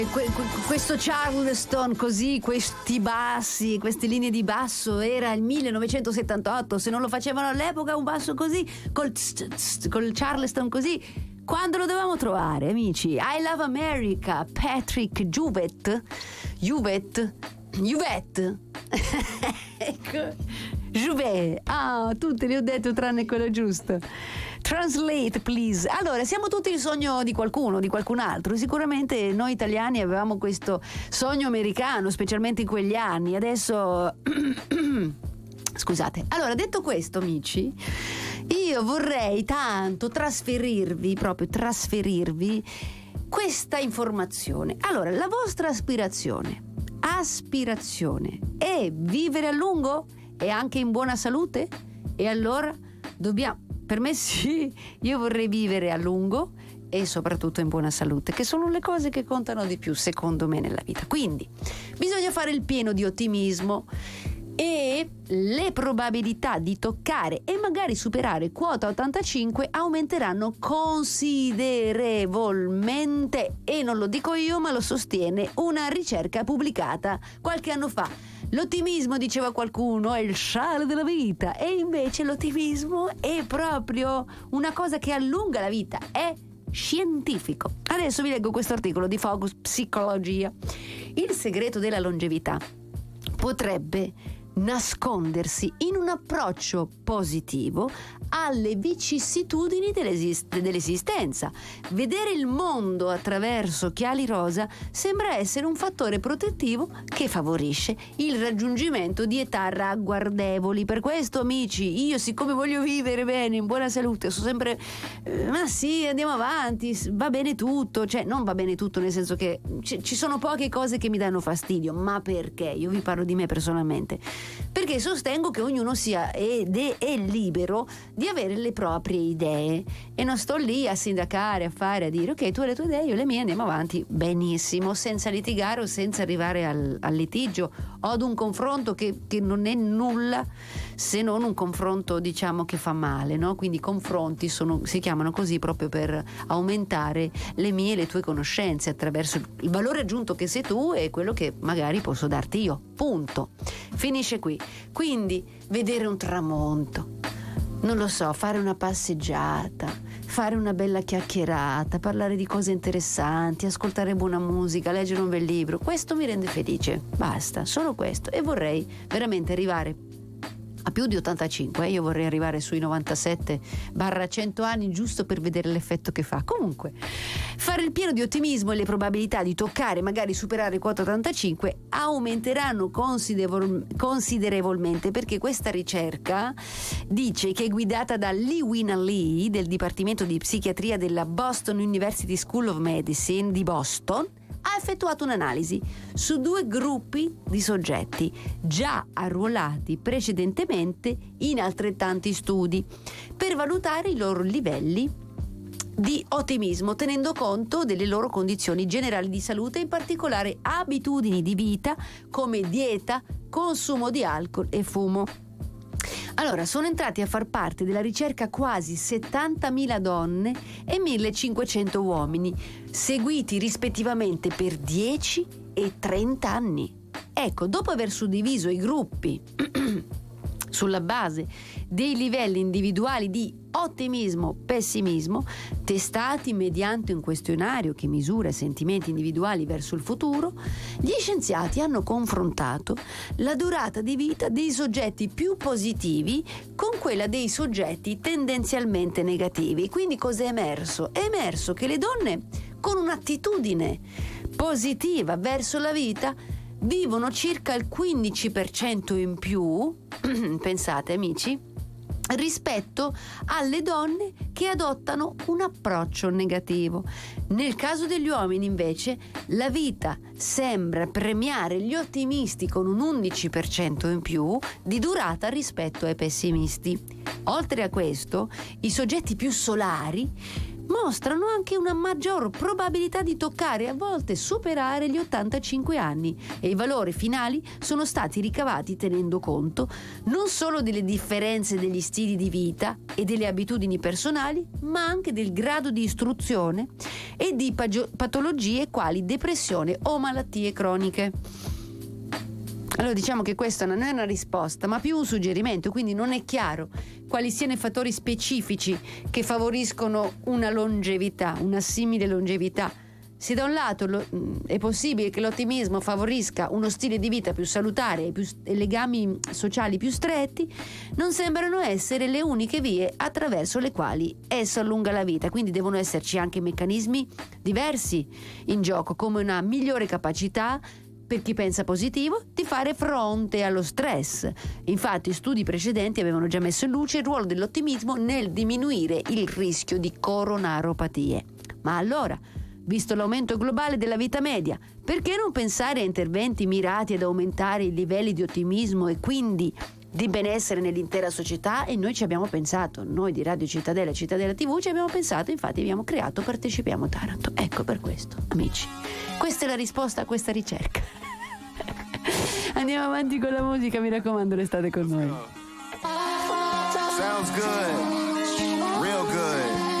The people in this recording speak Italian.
Questo Charleston così, questi bassi, queste linee di basso, era il 1978. Se non lo facevano all'epoca un basso così, col Charleston così, quando lo dovevamo trovare, amici? I Love America, Patrick Juvet. Ecco, Juvet. Tutte le ho detto tranne quello giusto. Translate, please. Allora, siamo tutti il sogno di qualcuno, di qualcun altro. Sicuramente noi italiani avevamo questo sogno americano, specialmente in quegli anni. Adesso scusate. Allora, detto questo, amici, io vorrei tanto trasferirvi questa informazione. Allora, la vostra aspirazione è vivere a lungo e anche in buona salute? E allora per me sì, io vorrei vivere a lungo e soprattutto in buona salute, che sono le cose che contano di più secondo me nella vita. Quindi bisogna fare il pieno di ottimismo e le probabilità di toccare e magari superare quota 85 aumenteranno considerevolmente, e non lo dico io ma lo sostiene una ricerca pubblicata qualche anno fa. L'ottimismo, diceva qualcuno, è il sale della vita, e invece l'ottimismo è proprio una cosa che allunga la vita, è scientifico. Adesso vi leggo questo articolo di Focus Psicologia. Il segreto della longevità potrebbe nascondersi in un approccio positivo alle vicissitudini dell'esistenza. Vedere il mondo attraverso occhiali rosa sembra essere un fattore protettivo che favorisce il raggiungimento di età ragguardevoli. Per questo, amici, io, siccome voglio vivere bene, in buona salute, sono sempre ma sì, andiamo avanti, va bene tutto, cioè non va bene tutto nel senso che ci sono poche cose che mi danno fastidio. Ma perché? Io vi parlo di me personalmente, perché sostengo che ognuno sia ed è libero di avere le proprie idee, e non sto lì a sindacare, a dire ok, tu hai le tue idee, io le mie, andiamo avanti benissimo, senza litigare o senza arrivare al litigio o ad un confronto che non è nulla se non un confronto, diciamo, che fa male, no? Quindi i confronti si chiamano così proprio per aumentare le mie e le tue conoscenze attraverso il valore aggiunto che sei tu e quello che magari posso darti io, punto, finisce qui. Quindi vedere un tramonto, non lo so, fare una passeggiata, fare una bella chiacchierata, parlare di cose interessanti, ascoltare buona musica, leggere un bel libro, questo mi rende felice, basta, solo questo. E vorrei veramente arrivare a più di 85, io vorrei arrivare sui 97/100 anni, giusto per vedere l'effetto che fa. Comunque, fare il pieno di ottimismo e le probabilità di toccare, magari superare quota 85, aumenteranno considerevolmente, perché questa ricerca dice che è guidata da Lewin Lee del Dipartimento di Psichiatria della Boston University School of Medicine di Boston. Ha effettuato un'analisi su 2 gruppi di soggetti già arruolati precedentemente in altrettanti studi per valutare i loro livelli di ottimismo, tenendo conto delle loro condizioni generali di salute, in particolare abitudini di vita come dieta, consumo di alcol e fumo. Allora, sono entrati a far parte della ricerca quasi 70.000 donne e 1.500 uomini, seguiti rispettivamente per 10 e 30 anni. Ecco, dopo aver suddiviso i gruppi sulla base dei livelli individuali di ottimismo, pessimismo, testati mediante un questionario che misura i sentimenti individuali verso il futuro, gli scienziati hanno confrontato la durata di vita dei soggetti più positivi con quella dei soggetti tendenzialmente negativi. Quindi cosa è emerso? È emerso che le donne con un'attitudine positiva verso la vita vivono circa il 15% in più, pensate amici, rispetto alle donne che adottano un approccio negativo. Nel caso degli uomini, invece, la vita sembra premiare gli ottimisti con un 11% in più di durata rispetto ai pessimisti. Oltre a questo, i soggetti più solari mostrano anche una maggior probabilità di toccare e a volte superare gli 85 anni, e i valori finali sono stati ricavati tenendo conto non solo delle differenze degli stili di vita e delle abitudini personali, ma anche del grado di istruzione e di patologie quali depressione o malattie croniche. Allora diciamo che questa non è una risposta, ma più un suggerimento, quindi non è chiaro quali siano i fattori specifici che favoriscono una longevità, una simile longevità. Se da un lato è possibile che l'ottimismo favorisca uno stile di vita più salutare e legami sociali più stretti, non sembrano essere le uniche vie attraverso le quali esso allunga la vita. Quindi devono esserci anche meccanismi diversi in gioco, come una migliore capacità per chi pensa positivo di fare fronte allo stress. Infatti studi precedenti avevano già messo in luce il ruolo dell'ottimismo nel diminuire il rischio di coronaropatie. Ma allora, visto l'aumento globale della vita media, perché non pensare a interventi mirati ad aumentare i livelli di ottimismo e quindi di benessere nell'intera società? E noi ci abbiamo pensato, noi di Radio Cittadella e Cittadella TV ci abbiamo pensato, infatti abbiamo creato Partecipiamo Taranto. Ecco, per questo, amici, questa è la risposta a questa ricerca. Andiamo avanti con la musica, mi raccomando, restate con noi. Sounds good.